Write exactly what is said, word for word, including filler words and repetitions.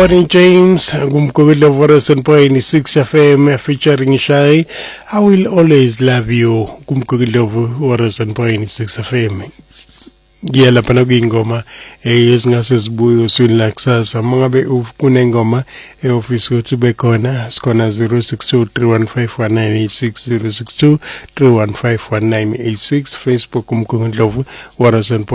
Bonnie James, kumkukudla Vorason Point six F M featuring Shy. I will always love you. Kumkukudla Vorason Point six F M. Ngiyala phana kuyingoma ezingase sibuye uswini la kusasa mangabe kunengoma eoffice ukuthi bekhona sikhona zero six two three one five one nine eight six zero six two three one five one nine eight six Facebook umkhundlovu Vorason